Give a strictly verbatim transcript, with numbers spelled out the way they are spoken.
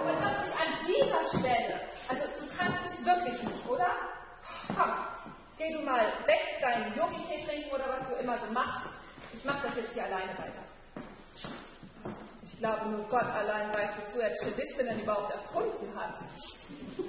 aber doch nicht an dieser Stelle. Also du kannst es wirklich nicht, oder? Komm, geh du mal weg, deinen Yogi-Tee trinken oder was du immer so machst. Ich mach das jetzt hier alleine weiter. Ich glaube, nur Gott allein weiß, wozu er Cellistinnen überhaupt erfunden hat.